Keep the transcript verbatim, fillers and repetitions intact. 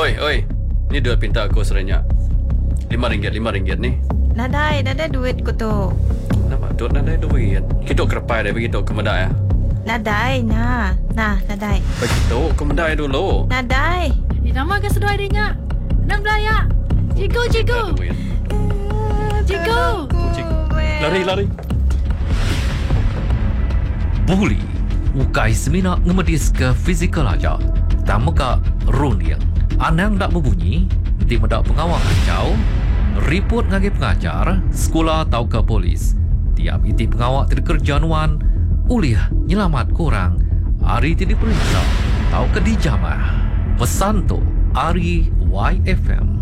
Oi, oi. Ni duit pinta aku serenyak. Lima ringgit, lima ringgit ni. Nadai, nadai duit ko to. Nama duit nak ada duit. Kita kerepai dia begitu ke medai ya. Nadai, na. Nah, nadai. Begitu ke medai dulu. Nadai. Di nama ke sedoi dia. Nam belaya. Cigo, cigo. Cigo. Lari, lari. Buli, ukai semina ngemedis ke fizikal aja. Tamu ka runia. Anang tak berbunyi, di medak pengawal kacau, report ngagi pengajar, sekolah atau ke polis. Tiap iti pengawal terkerjanuan, uliah nyelamat korang, hari tidak diperiksa, atau ke dijamah. Pesan tu, Ari Y F M.